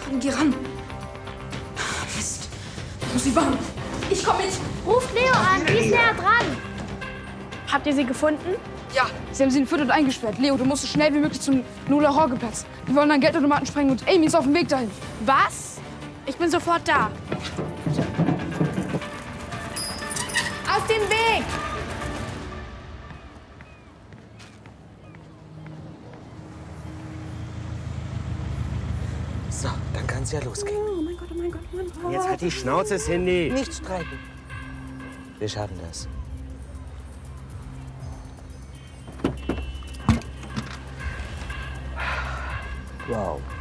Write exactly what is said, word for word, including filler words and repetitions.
Spring, geh ran. Mist. Ich muss sie warnen. Ich komm mit. Ruft Leo an, die ist näher dran. Habt ihr sie gefunden? Ja, sie haben sie entführt und eingesperrt. Leo, du musst so schnell wie möglich zum Nola-Horge-Platz. Wir wollen einen Geldautomaten sprengen und Amy ist auf dem Weg dahin. Was? Ich bin sofort da. Aus dem Weg! So, dann kann's ja losgehen. Oh mein Gott, oh mein Gott, oh mein Gott. Jetzt hat die Schnauze, Cindy. Nicht streiten. Wir schaffen das. Wow.